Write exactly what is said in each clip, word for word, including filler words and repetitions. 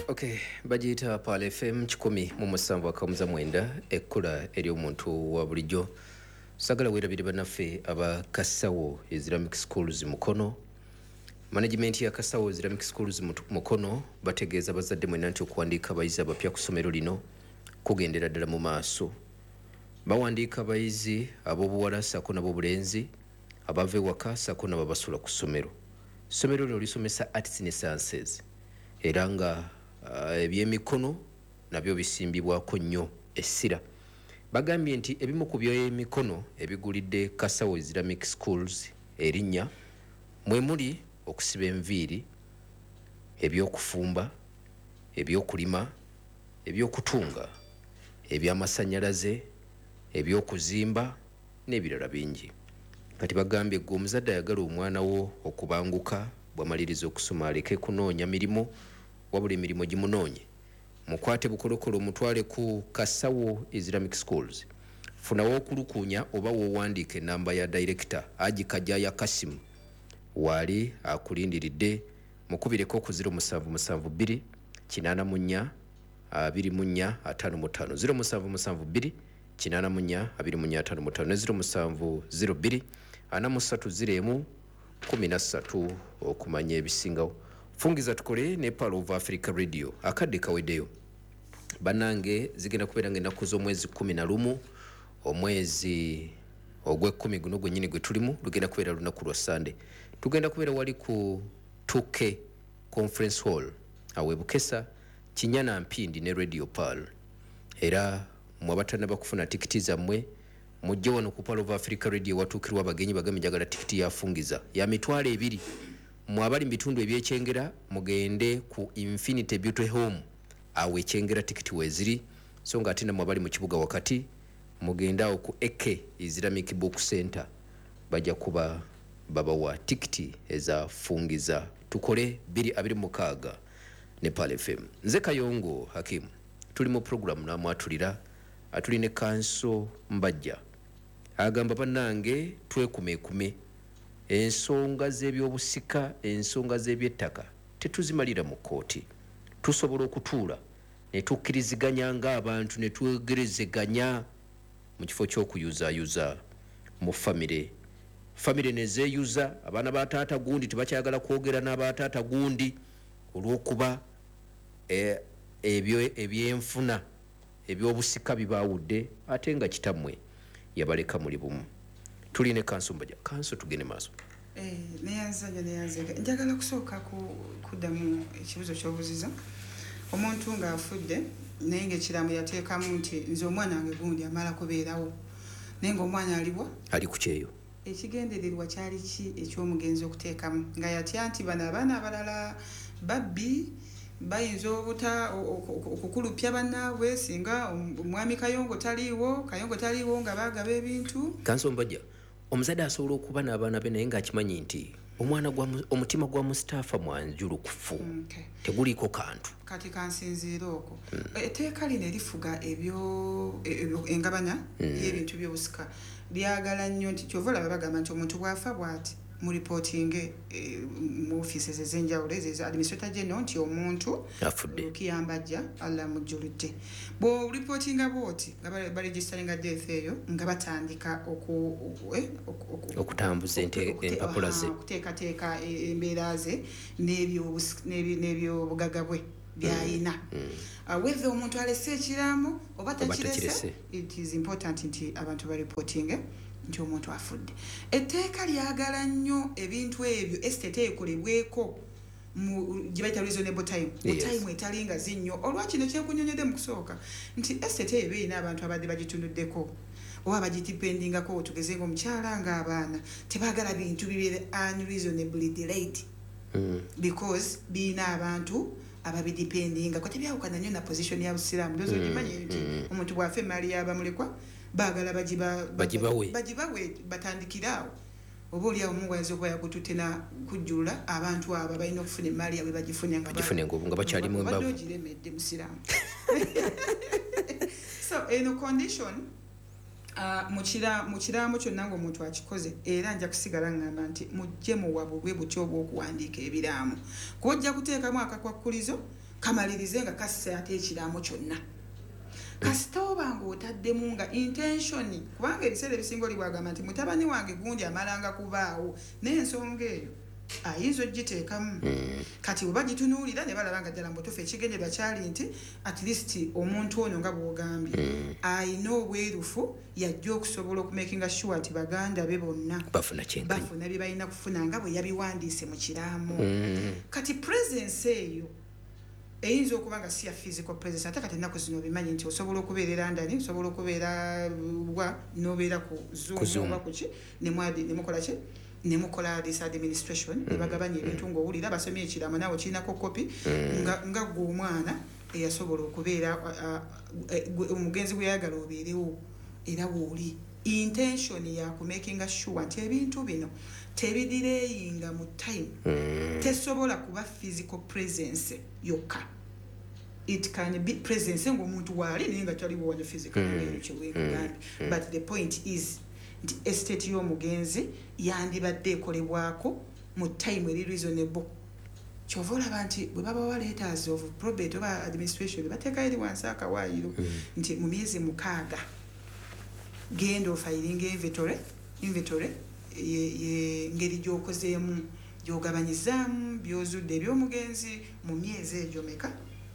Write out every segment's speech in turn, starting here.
Okay, bajita Pal F M kikumi mu musanvu akamuza mwenda ekkula eri omuntu wa bulijjo. Sagala werabire bannaffe aba Kasawo Islamic Schools Mukono. Management ya Kasawo Islamic Schools Mukono bategeeza bazadde mwenna nti okuwandiika abayizi abapya ku ssomero lino kugendera ddala mu maaso. Bawandiika abayizi ab'obuwala ssaako n'ab'obulenzi abava ewaka ssaako n'ababasula ku ssomero. Ssomero lino lisomesa arts ne sciences era nga uh, ebyemikono nabyo bisimbibwako nnyo essira. Bagambye nti ebimu ku by'emikono ebigulidde Kasawo Islamic Schools erinnya mwe muli okusiba enviiri, ebyokufumba, ebyokulima, ebyokutunga, ebyamasannyalaze, ebyokuzimba n'ebirala bingi. Kati bagambye gwe omuzadde ayagala omwana wo okubanguka bw'amaliriza okusoma aleke kunoonya mirimu wabula emirimu gimunoonye. Mukwate bukolokolo mutwale ku Kasawo Islamic Schools. Funawo okulukuunya oba woowandiika enamba ya director Haji Kajaya Kasim wali akulindiridde mukubireko ku zero musanvu musanvu bbiri kinaana mu nnya abiri mu nnya ataano mu ttaano zero musanvu musanvu bbiri kinaana mu nnya abiri mu nnya ataano mu ttaano ne zero musanvu zero bbiri ana mu ssatu ziro emu kumi na ssatu okumanya ebisingawo. Fungiza tukole ne Pal of Africa Radio akadde kaweddeyo. Banange zigenda kubeera ng'ennaku z'omwezi kumi na lumu omwezi ogw'ekkumi guno gwennyini gwe tulimu lugenda kubeera lunaku lwa Sande. Tugenda kubeera wali ku two K Conference Hall awe Bukesa Kinyana Mpindi ne Radio Pal. Era mwabatana bakufuna tikiti zammwe mujje wano ku Pal of Africa Radio watuukirwa abagenyi bagambye njagala tikiti ya Fungiza ya mitwalo ebiri. Mwabali mu bitundu ebyekyengera mugende ku Infinity Beauty Home awe kyengera tikiti weziri so nga ate namwe abali mu kibuga wakati mugenda ku Eke Islamic Book Center bajja kuba baba wa tikiti eza Fungiza tukole bbiri abiri mukaaga ne Pal F M. Nze Kayongo Hakim tuli mu program na mwatulira atuline kanso mbajja agamba bannange twekumekume ensonga z'ebyobusika ensonga z'ebyettaka tetuzimalira mu kooti. Tusobola okutuula ne tukkiriziganya ng'abantu ne twegerezeganya mu kifo ky'okuyuzaayuza mu famire. Famire ne zeeyuza abaana ba taata gundi tebakyagala kwogera n'abataata gundi olw'okuba e, ebyo ebyenfuna ebyobusika bibaawudde ate nga kitammwe yabaleka muli bumu. Tuline kanso mbajja kanso tugende maaso. Eh neyanzanya neyanzega njagala kusooka ku kuddamu ekibuzo ky'obuziza omuntu nga afudde naye ng'ekiramu yateekamu nti nze omwana wange gundi amala kubeerawo naye ng'omwana aliwa ali ku kyeyo. Ekigendererwa kyali ki eky'omugenzi okuteekamu nga yatya nti bano abaana abalala babbi bayinza obuta okukulupya bannaabwe singa omwami Kayongo taliiwo Kayongo taliiwo nga baagaba ebintu. Kanso mbajja omuzadde asobola okuba n'abaana be naye ng'akimanyi nti omwana gwa omutima gwa Mustafa mwanjulu kufu okay. Teguliiko kantu kati kansinziira okwo mm. Etteeka lino erifuga ebyo engabanya mm. y'ebintu by'obusika lyagala nnyo nti kyova olaba bagamba nti omuntu bw'afa bw'ati mu reporting e, mu offices ez'enjawulo ezo administrator general nti omuntu afudde okiyambajja Allah mujjuludde bo reportinga bwoti nga baregisteringa death eyo nga batandika oku okutambuza empapula ze okuteekateeka embeera ze n'ebyo n'ebyo bugaga bwe byayina mm. mm. uh, whether omuntu alese ekiraamo oba takirese it is important nti abantu ba reporting nti omuntu afudde. Etteeka lyagala nnyo ebintu ebyo estate ekolebweko mu gibayita reasonable time yes. Time etalinga zinnyo olwakino kyekunyonyedde mu kusooka nti estate ebe ina abantu abadde bagitunuddeko oba bagitipendingako tugeze ng'omukyala ng'abaana tebaagala bintu bibeere unreasonably delayed mm. because biina abantu ababidipendinga ko tebyawukana nnyo na position ya Busiraamu ndozo kimanye nti omuntu bw'afa emmali y'abamulekwa baagala bagiba bagibawe bagibawe batandikiraawo oba oli awo muwayinza okuba yakututte na kujjula abantu abo balina okufuna emmali yabwe bagifune nga bagifune nga bakyali mu mbavu ogiremedde Musiraamu. So eno condition uh, mukira mukiramu kyonna ng'omuntu akikoze era nja kusigala ngamba nti mujje mu wabulwe butyo obw'okuwandiika ebiraamu kw'ojja kuteekamu akakwakkulizo kamalirize nga kasse ate ekiraamo kyonna kasita oba ng'otaddemu nga intention kubanga ebiseera ebisinga oli bwagamba nti mutabani wange gundi amalanga kubaawo n'ensonga eyo ayinza ogiteekamu kati bwe bagitunuulira ne balaba nga ddala mbutuufu ekigendererwa kyali nti at least omuntu ono nga bw'ogambye ayina obwerufu yajja okusobola okumakinga sure nti baganda be bonna bafuna bye balina kufuna nga bwe yabiwandiise mu kiraamo kati presence eyo eyinza okuba nga si ya physical presence ate kati ennaku zino obimanyi nti osobola okubeera e London osobola okubeera wa n'obeera ku Zoom oba kuki nemukola ki nemukola this administration nebagabanya ebintu ng'owulira basomye ekiraamo naawe kirinako kopi nga gwe omwana eyasobola okubeera omugenzi gwe yayagala obeerewo era wooli intention ya kumakinga sure nti ebintu bino tebidireyinga mu time tesobola kuba physical presence yokka it can be presence ng'omuntu waali naye nga taliwo wano physical mm. but the point is nti estate y'omugenzi yandibadde ekolebwako mu time eri reasonable kyova olaba nti bwe babawa letters of probate oba administration bateeka eri wansi akawaayiro nti mu myezi mukaaga genda ofayiringa inventory inventory ye ngeri gy'okozeemu gy'ogabanyizaamu by'ozudde eby'omugenzi mu myezi egyo meka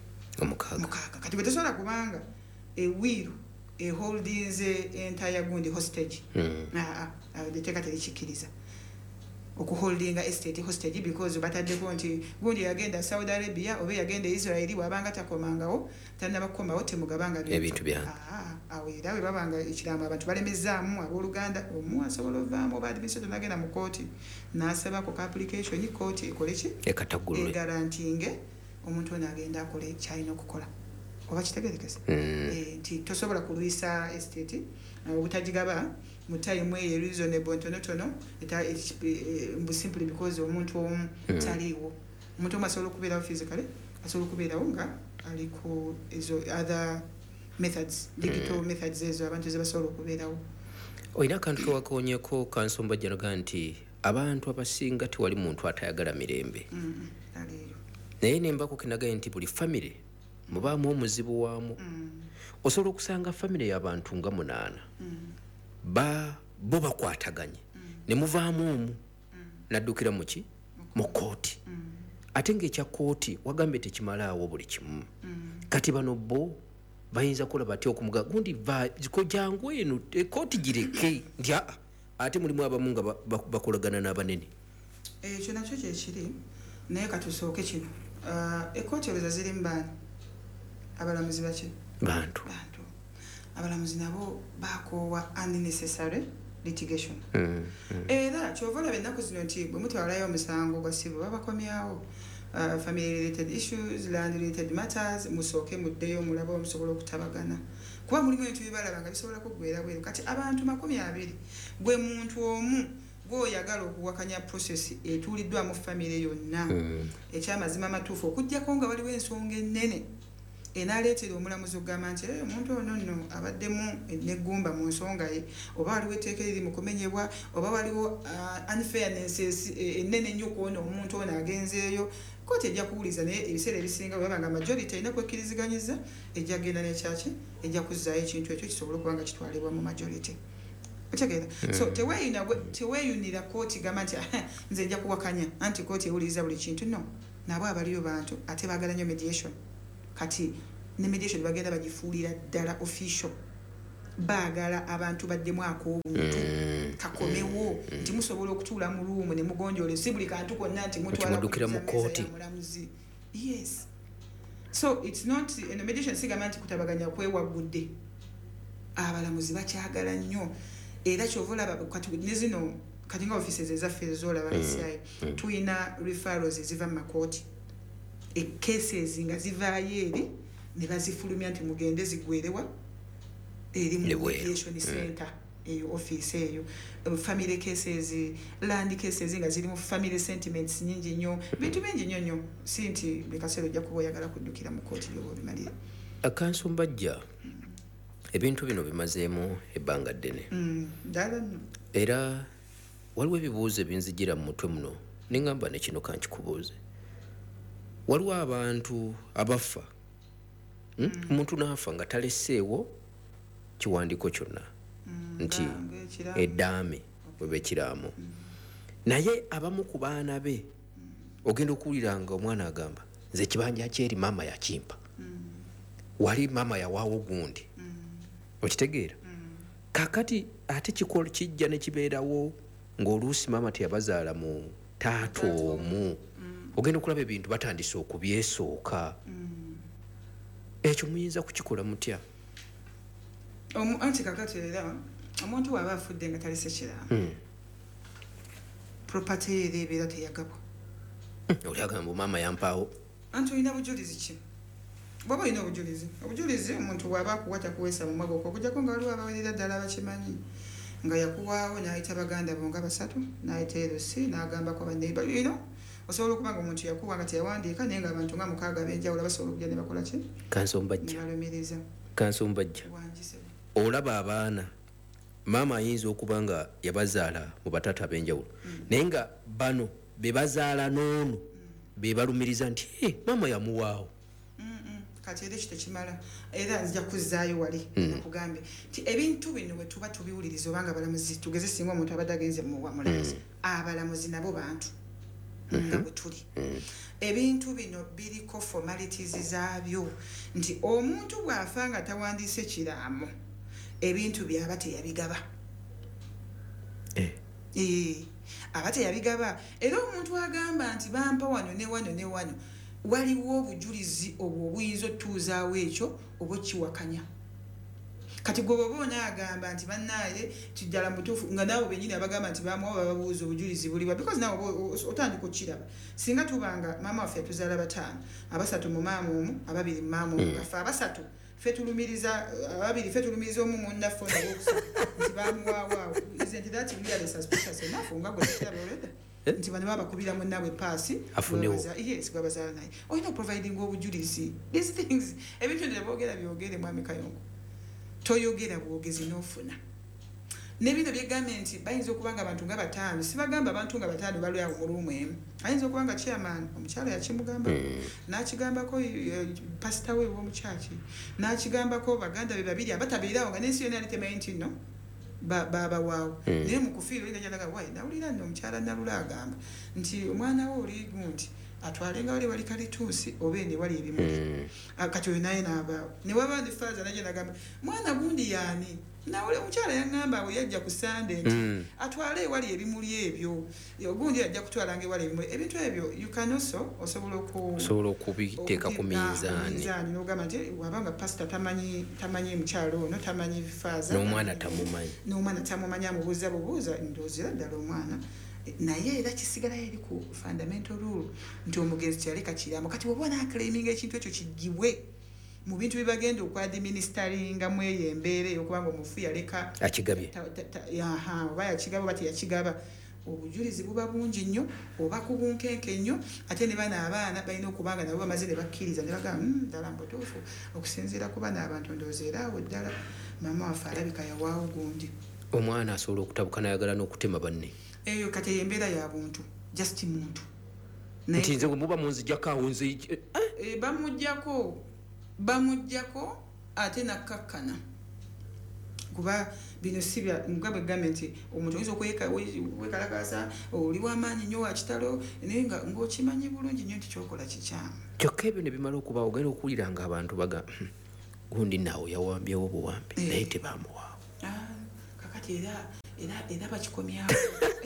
mukaaga kati bwe tosobola kubanga ewiiru a holdings entire gundi hostage ah ah the teka terichikiriza okuholdinga estate hostage because bataddeko nti gundi yagenda Saudi Arabia obe yagenda Israeli wabanga takomangawo tanabakoma wote mugabanga ebintu bya ah awera we babanga ekiramba abantu balemezaamu abooluganda omu asobola ovaamu oba administration nagenda mu kooti n'asaba ko application ni kooti ekole ki ekatagulwe egarantinge omuntu ono agenda akole kyalina okukola oba kitegerekese eh nti tosobola kulwisa estate obutagigaba mu time eyo reasonable ntono tono eta mbu simply because omuntu omu taliwo omuntu omu asobola okubeerawo physically asobola okubeerawo nga ali ku ezo other methods digital methods ezo abantu ze basobola okubeerawo oyina akantu kewakonyeko kansomba janaga nti abantu abasinga tiwali muntu atayagala mirembe naye nembako kinagaye nti buli family mubaamu omuzibu waamu osobola okusanga family y'abantu nga munaana ba bo bakwataganye ne muvaamu omu naddukira mu ki mu kooti ate ng'ekya kooti wagambe tekimalaawo buli kimu kati bano bo bayinza kola bati okumuga gundi ko jangu eno kooti gireke nti ate mulimu abamu nga bakolagana n'abanene ekyo nakyo kyekiri naye katusooke kino ekooti ezo ziri mbaani abalamuzi baki bantu bantu abalamuzi nabo bakoowa unnecessary litigation era kyovala bennaku zino nti bwe mutwalayo omusango gwa sibu babakomyawo family related issues land related matters musooke muddeyo mulaba omusobola okutabagana kuba mulimu ebintu bibalaba nga bisobola kuggwera bweru kati abantu makumi abiri gwe muntu omu gwoyagala okuwakanya process etuuliddwa mu family yonna ekyamazima amatuufu okujjako nga waliwo ensonga ennene enaleetera omulamuzi okugamba nti omuntu ono nno abaddemu neggumba mu nsonga ye oba waliwo etteeka eriri mu kumenyebwa oba waliwo unfairness ennene ennyo kuona omuntu ono agenzeeyo kooti ejja kuwuliza naye ebiseera ebisinga bwe baba nga majority erina kwekkiriziganyiza ejja kgenda nekyaki ejja kuzzaayo ekintu ekyo kisobola okuba nga kitwalibwa mu majority otegeera so teweeyunira kooti gamba nti nze nja kuwakanya anti kooti ewuliriza buli kintu no nabo abaliyo bantu ate baagala nnyo mediation kati ne mediation bagenda bagifuulira ddala official baagala abantu baddemu ak'obuntu kakomewo nti musobola okutuula mu ruumu ne mugonjoola si buli kantu konna nti mutwala mu kooti mulamuzi yes so it's not in mediation sigamba nti kutabaganya kwewagudde abalamuzi bakyagala nnyo era kyovola kati ne zino kati nga offices ezaffe ezolaba esiayi tuyina referrals eziva mu makooti cases nga zivaayo eri ne bazifulumya nti mugende zigwerewa eri mu mediation center eyo office eyo family cases land cases nga ziri mu family sentiments nyingi nnyo bintu bingi nnyo nnyo si nti bekaseera ojja kuba oyagala kuddukira mu kooti lyobimalira akansumba ebintu bino bimazeemu ebbanga ddene ddala nno era waliwo ebibuuzo ebinzigira mu mutwe muno neŋŋamba ne kino kankikubuuze waliwo abantu abafa omuntu hmm? mm. n'afa nga taleseewo kiwandiiko kyonna mm, nti eddaame weba ekiraamo mm. naye abamu ku baana be mm. ogenda okuwulira nga omwana agamba nze ekibanja kyeri maama yakimpa mm. wali maama yawaawo gundi mm. okitegeera mm. kakati ate kikolo kijja ne kibeerawo ng'oluusi maama teyabazaala mu taata omu mm. ogenda okulaba ebintu batandise okubyesooka mm. ekyo muyinza kukikola mutya anti kakati era omuntu waba afudde nga talise kiraamu mm. property ere ebeera teyagabwa mm. oli agamba maama yampaawo anti olina bujulizi ki bwaba olina obujulizi obujulizi omuntu waba akuwata kuweesa mu mwago okujjako nga waliwo abawerera ddala abakimanyi nga yakuwaawo n'ayita baganda bo nga basatu n'ayita erosi n'agambako baneiba you know osobola okuba nga omuntu yakuwa nga teyawandiika naye nga abantu nga mukaaga b'enjawulo basobola okujja ne bakola ki kansombajja nebalumiriza kansombajja olaba abaana maama ayinza okuba nga yabazaala mu bataata ab'enjawulo mm. naye nga bano be bazaala n'ono mm. be balumiriza nti hey, maama yamuwaawo kati era ekyo tekimala era nzija kuzzaayo wali nakugambye nti ebintu bino bwe tuba tubiwuliriza obanga balamuzi tugeze singa omuntu abadde agenze mulamuzi abalamuzi nabo bantu nga bwe tuli ebintu bino biriko formalities zaabyo nti omuntu bw'afa nga tawandiise kiraamu ebintu byaba teyabigaba aba teyabigaba era omuntu agamba nti bampa wano ne wano ne wano waliwo obujulizi obwo obuyinza otuuzaawo ekyo oba kiwakanya kati gwe bwoba onaagamba nti bannaaye kiddala mutuufu nga naawe bennyini abagamba nti bamuwa bababuuza obujulizi buliwa because naawe otandika okukiraba singa tubanga maama waffe yatuzaala bataano abasatu mu maama omu ababiri mu maama omu gaffe abasatu ffe tulumiriza ababiri ffe tulumiriza omu munnaffe ono owokusatu nti bamuwaawaawo isn't that really suspicious enough nga gwe tukiraba olwedda nti bano babakubira munnaabwe paasi yes gwabazaala naye olina providing obujulizi these things ebintu ndira boogera byogere mwami Kayongo toyogera bwogezi n'ofuna nebino byegambye nti bayinza okuba nga abantu nga bataano sibagamba abantu nga bataano bali awo mu luumu emu ayinza okuba nga chairman omukyala yakimugamba n'akigambako pasita we w'omukyaki n'akigambako baganda be babiri abatabeerawo nga n'ensi yonna yali temanyi nti nno baba waawo naye mu kufiira olina gyalaga wayi nawulira nno omukyala Nalula agamba nti omwana we oli gundi atwale nga wali wali kalituusi oba ene wali ebimuli kati oyo naye n'abaawo ne waba ndi faaza naye nagamba mwana gundi yaani nawule omukyala yaŋŋamba awo yajja ku Sande nti atwale ewali ebimuli ebyo ogundi yajja kutwala nga ewali ebimuli ebintu ebyo you can also osobola okubiteeka ku minzaani n'ogamba nti wabanga pasita tamanyi tamanyi mukyalo ono tamanyi faaza n'omwana tamumanyi n'omwana tamumanyi amubuuza bubuuza ndoozera ddala omwana naye era kisigala eri ku fundamental rule nti omugenzi kyaleka kiraamu kati bwoba naaclaiminga ekintu ekyo kigibwe mu bintu bibagenda okwadministeringa mu eyo embeera ey'okubanga omufu yaleka akigabye oba yakigaba oba teyakigaba obujulizi buba bungi nnyo oba ku bunkenke nnyo ate ne bana abaana balina okubanga nabo bamaze ne bakkiriza ne bagamba ddala mbutuufu okusinziira ku bana abantu ndowooza era awo ddala maama waffe alabika yawaawo gundi omwana asobola okutabuka nayagala n'okutema banne eyo kati eyo embeera ya buntu just muntu nti nze muba munzijjako awo nze bamujjako bamujjako ate nakkakkana kuba bino sibya mugabe gambe nti omuntu oyinza okwekalakaasa oli w'amaanyi nnyo wa kitalo naye nga ng'okimanyi bulungi nnyo nti kyokola kikyamu kyokka ebyo ne bimala okuba ogenda okuwulira nga abantu baga gundi naawe yawambyewo buwambe naye tebamuwaawo kakati era era era bakikomyawo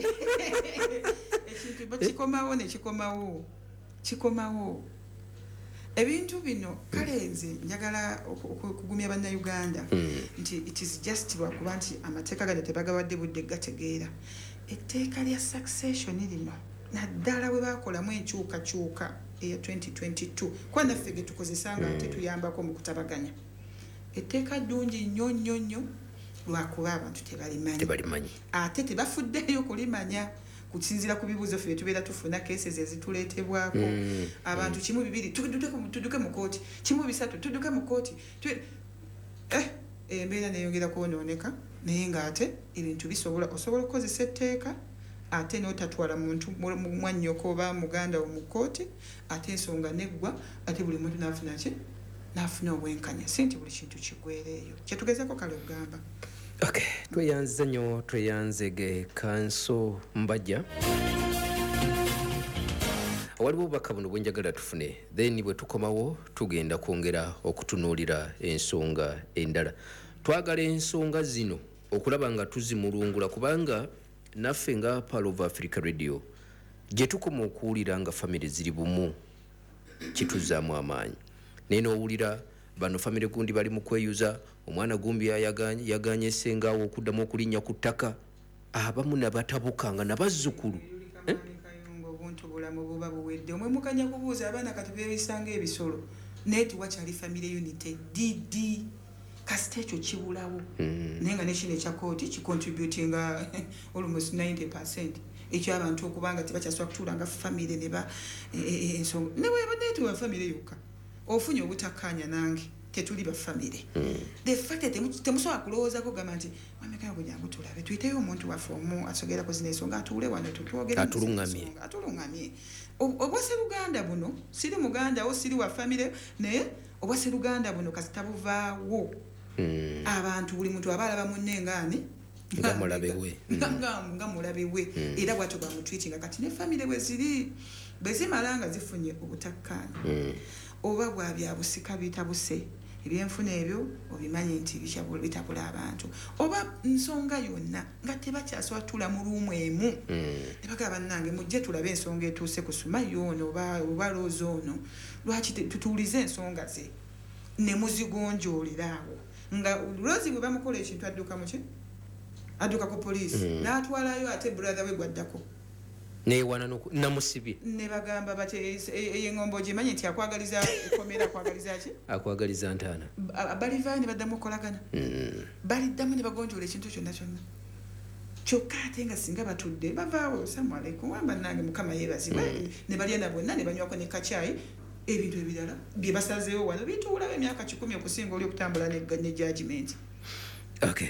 ekintu bakikomawo ne kikomawo kikomawo ebintu bino kale nze njagala okugumya bannayuganda nti it is just lwakuba nti amateeka gano tebagawadde budde gategeera etteeka lya succession lino naddala bwe bakolamu enkyukakyuka eya twenty twenty-two kwa naffe ge tukozesa nga tetuyambako mu kutabaganya etteeka ddungi nnyo nnyo nnyo lwakuba abantu tebalimanyi ate tebafuddeyo kulimanya kusinzira ku bibuuzo ffe tubeera tufuna cases ezituleetebwako abantu kimu bibiri tudduke mu kooti kimu bisatu tudduke mu kooti eh embeera neyongera kwonooneka naye ng'ate ebintu bisobola osobola okukozesa etteeka ate n'otatwala muntu mwannyoko oba muganda wo mu kkooti ate ensonga neggwa ate buli muntu n'afuna ki n'afuna obwenkanya si nti buli kintu kigwereeyo kyetugezako kale okugamba. Okay, tweyanze nnyo tweyanzege Kanso Mbajja. Waliwo obubaka buno bwenjagala tufune then bwe tukomawo tugenda kwongera okutunuulira ensonga endala. Twagala ensonga zino okulaba nga tuzimulungula kubanga naffe nga Pearl of Africa Radio gye tukoma okuwulira nga famire ziri bumu kituzaamu amaanyi. Naye n'owulira bano famire gundi bali mu kweyuza, omwana gumbi yaganye yaganye ssengawo okuddamu okulinnya ku ttaka, abamu nabatabuka nga nabazzukulu obuntu bulamu buba buwedde omwemukanya kubuuza abaana kati beebisanga ebisolo naye tiwakyali family unity dd kasita ekyo kibulawo naye nga nekino ekya kooti kicontributinga almost ninety percent ekyo abantu okubanga tibakyasobola kutuula nga famire neba ensonga newebadde tuwa famire yokka ofunye obutakkaanya nange tetuli bafamire the fact that temusobola kulowoozako gamba nti wamekayo kujangu tulabe tuyiteyo omuntu waffe omu asogerako zino ensonga atuule wano tutwogera atulungamye atulungamye obwaseruganda buno siri muganda wo siri wa famire naye obwaseruganda buno kasita buvaawo abantu buli muntu aba alaba munne ngaani nga mulabe we nga mulabe we era bwatyo bamutwitinga kati ne famire bwe ziri bwe zimala nga zifunye obutakkaanya oba bwa byabusika bitabuse ebyenfuna ebyo obimanyi nti bitabula abantu oba nsonga yonna nga tebakyasobola tula mu luumu emu ne bagamba bannange mujje tulabe ensonga etuuse ku Sumaye ono oba Rose ono lwaki tutuulize ensonga ze ne muzigonjoolerawo nga Rose bwe bamukola ekintu adduka muki adduka ku poliisi n'atwalayo ate brother we gwaddako newana namusibye ne bagamba bati eyengombo gimanyi nti akwagaliza ekomera akwagaliza ki akwagaliza ntaana balivaayo ne baddamu okukolagana baliddamu ne bagonjoola ekintu kyonna kyonna kyokka ate nga singa batudde bavaawo salamu aleikum wamba nange mukama yeebazibwe ne balya na bonna ne banywako ne kacaayi ebintu ebirala bye basazeewo wano bituulawo emyaka kikumi okusinga oli okutambula ne judgment. Okay.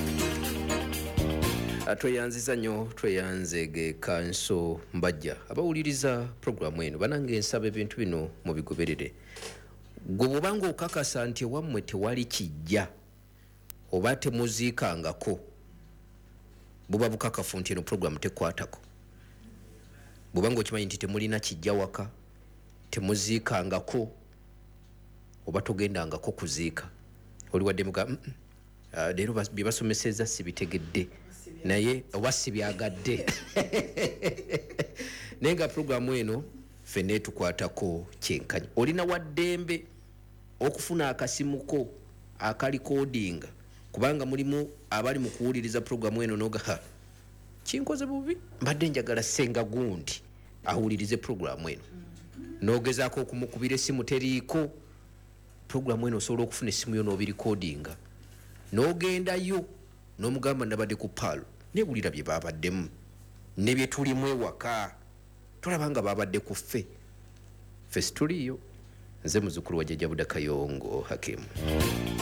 Tweyanziza nnyo tweyanzege Kanso Mbajja abawuliriza programu eno banange nsaba ebintu bino mu bigoberere. Gwe bw'obanga okakasa nti ewammwe tewali kijja oba temuziikangako buba bukakafu nti eno programu tekwatako. Bw'obanga okimanyi nti temulina kijja waka temuziikangako oba togendangako kuziika oli wadde muga leero bye basomeseza sibitegedde naye wasibyagadde naye nga programu eno ffenna tukwatako kyenkanyi. Olina waddembe okufuna akasimuko akalikodinga kubanga mulimu abali mu kuwuliriza programu eno noga kinkoze bubi mbadde njagala ssenga gundi awulirize programu eno nogezaako okumukubira essimu teriiko. Programu eno osobola okufuna essimu yo n'obirikodinga n'ogendayo n'omugamba nabadde ku Pearl nebulira bye babaddemu ne bye tulimu ewaka tulaba nga babadde ku ffe ffe situliyo. Nze muzzukulu wa Jjajja Budda Kayongo Hakimu.